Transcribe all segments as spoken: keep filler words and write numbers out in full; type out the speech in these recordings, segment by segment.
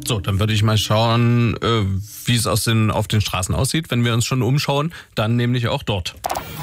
So, dann würde ich mal schauen, äh, wie es aus den, auf den Straßen aussieht. Wenn wir uns schon umschauen, dann nämlich auch dort.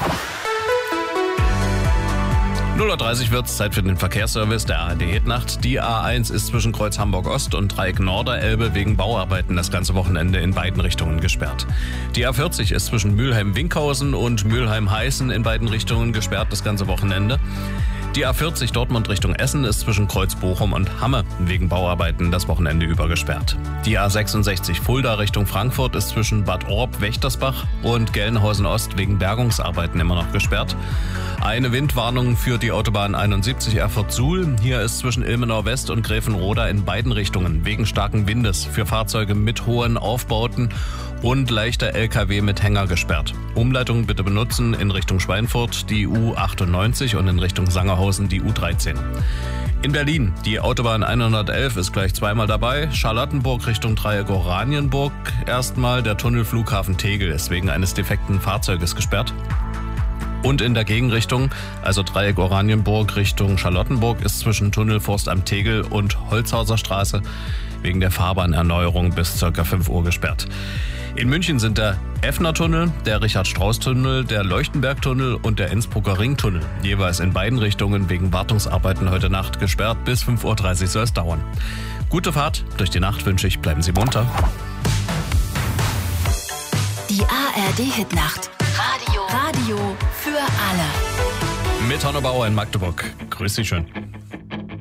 null Uhr dreißig wird es Zeit für den Verkehrsservice der A R D-Hitnacht. Die A eins ist zwischen Kreuz Hamburg-Ost und Dreieck Norderelbe wegen Bauarbeiten das ganze Wochenende in beiden Richtungen gesperrt. Die A vierzig ist zwischen Mülheim-Winkhausen und Mülheim-Heißen in beiden Richtungen gesperrt das ganze Wochenende. Die A vierzig Dortmund Richtung Essen ist zwischen Kreuz Bochum und Hamme wegen Bauarbeiten das Wochenende über gesperrt. Die A sechsundsechzig Fulda Richtung Frankfurt ist zwischen Bad Orb, Wächtersbach und Gelnhausen Ost wegen Bergungsarbeiten immer noch gesperrt. Eine Windwarnung für die Autobahn einundsiebzig Erfurt-Suhl. Hier ist zwischen Ilmenau West und Gräfenroda in beiden Richtungen wegen starken Windes für Fahrzeuge mit hohen Aufbauten und leichter L K W mit Hänger gesperrt. Umleitung bitte benutzen in Richtung Schweinfurt die U achtundneunzig und in Richtung Sangerhausen die U dreizehn. In Berlin, die Autobahn hundertelf ist gleich zweimal dabei. Charlottenburg Richtung Dreieck Oranienburg erstmal. Der Tunnel Flughafen Tegel ist wegen eines defekten Fahrzeuges gesperrt. Und in der Gegenrichtung, also Dreieck Oranienburg Richtung Charlottenburg, ist zwischen Tunnel Forstamt Tegel und Holzhauser Straße wegen der Fahrbahnerneuerung bis ca. fünf Uhr gesperrt. In München sind der Effner-Tunnel, der Richard-Strauß-Tunnel, der Leuchtenberg-Tunnel und der Innsbrucker Ringtunnel jeweils in beiden Richtungen wegen Wartungsarbeiten heute Nacht gesperrt. Bis fünf Uhr dreißig soll es dauern. Gute Fahrt durch die Nacht wünsche ich, bleiben Sie munter. Die A R D-Hitnacht. Radio. Radio für alle. Mit Hanno Bauer in Magdeburg. Grüß Sie schön.